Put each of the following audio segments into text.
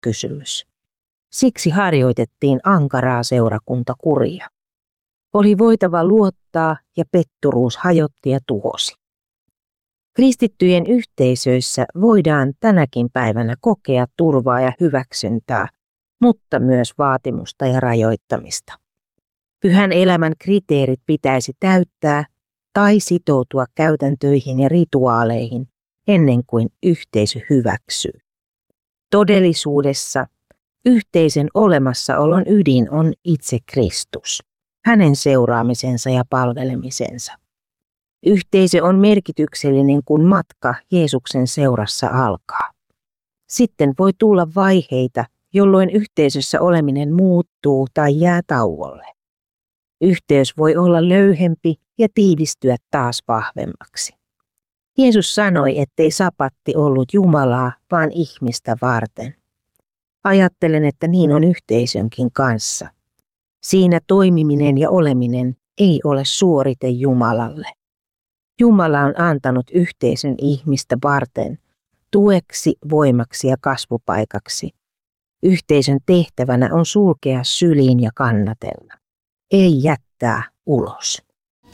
kysymys. Siksi harjoitettiin ankaraa seurakuntakuria. Oli voitava luottaa ja petturuus hajotti ja tuhosi. Kristittyjen yhteisöissä voidaan tänäkin päivänä kokea turvaa ja hyväksyntää, mutta myös vaatimusta ja rajoittamista. Pyhän elämän kriteerit pitäisi täyttää tai sitoutua käytäntöihin ja rituaaleihin ennen kuin yhteisö hyväksyy. Todellisuudessa yhteisön olemassaolon ydin on itse Kristus, hänen seuraamisensa ja palvelemisensa. Yhteisö on merkityksellinen, kun matka Jeesuksen seurassa alkaa. Sitten voi tulla vaiheita, jolloin yhteisössä oleminen muuttuu tai jää tauolle. Yhteys voi olla löyhempi ja tiivistyä taas vahvemmaksi. Jeesus sanoi, ettei sapatti ollut Jumalaa, vaan ihmistä varten. Ajattelen, että niin on yhteisönkin kanssa. Siinä toimiminen ja oleminen ei ole suorite Jumalalle. Jumala on antanut yhteisön ihmistä varten, tueksi, voimaksi ja kasvupaikaksi. Yhteisön tehtävänä on sulkea syliin ja kannatella, ei jättää ulos.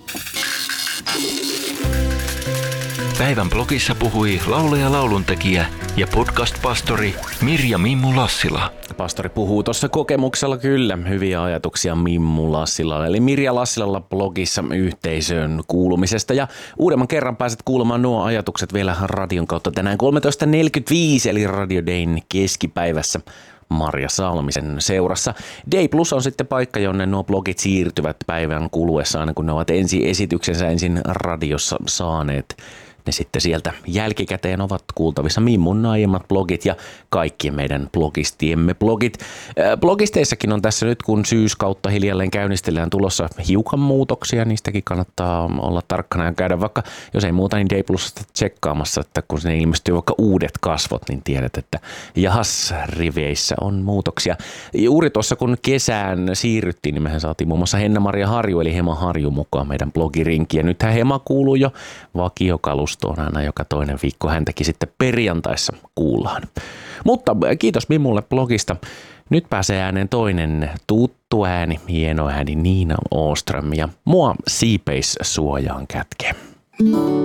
Päivän blogissa puhui laulaja, lauluntekijä ja podcast-pastori Mirja Mimmu Lassila. Pastori puhuu tuossa kokemuksella kyllä hyviä ajatuksia Mimmu Lassilalla, eli Mirja Lassilalla blogissa yhteisöön kuulumisesta. Ja uudemman kerran pääset kuulemaan nuo ajatukset vielä radion kautta tänään 13.45 eli Radio Dayn keskipäivässä Marja Salmisen seurassa. Day Plus on sitten paikka, jonne nuo blogit siirtyvät päivän kuluessa aina kun ne ovat esityksensä ensin radiossa saaneet. Ne sitten sieltä jälkikäteen ovat kuultavissa Mimmun aiemmat blogit ja kaikkien meidän blogistiemme blogit. Blogisteissakin on tässä nyt, kun syyskautta hiljalleen käynnistellään tulossa hiukan muutoksia. Niistäkin kannattaa olla tarkkana ja käydä vaikka, jos ei muuta, niin Day Plusasta tsekkaamassa, että kun sinne ilmestyy vaikka uudet kasvot, niin tiedät, että jahas, riveissä on muutoksia. Juuri tuossa, kun kesään siirryttiin, niin mehän saatiin muun muassa Henna-Maria Harju, eli Hema Harju mukaan meidän blogirinkiin. Ja nythän Hema kuuluu jo vakiokalustoon aina joka toinen viikko. Häntäkin sitten perjantaissa kuullaan. Mutta kiitos Mimmulle blogista. Nyt pääsee ääneen toinen tuttu ääni, hieno ääni Niina Åström ja mua siipeissuojaan kätkee.